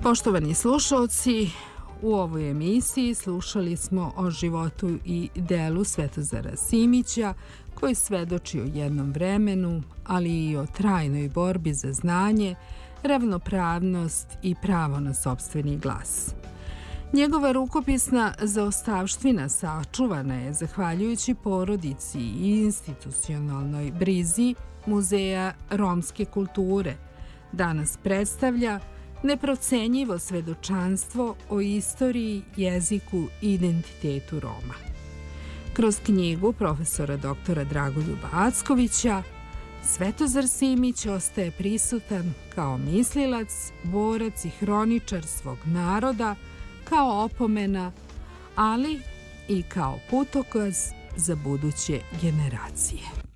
Poštovani slušalci, u ovoj emisiji slušali smo o životu i delu Svetozara Simića, koji svedoči o jednom vremenu, ali i o trajnoj borbi za znanje, ravnopravnost i pravo na sopstveni glas. Njegova rukopisna zaostavština sačuvana je zahvaljujući porodici i institucionalnoj brizi Muzeja romske kulture. Danas predstavlja neprocenjivo svedočanstvo o istoriji, jeziku i identitetu Roma. Kroz knjigu profesora doktora Dragoljuba Ackovića, Svetozar Simić ostaje prisutan kao mislilac, borac i hroničar svog naroda, kao opomena, ali i kao putokaz za buduće generacije.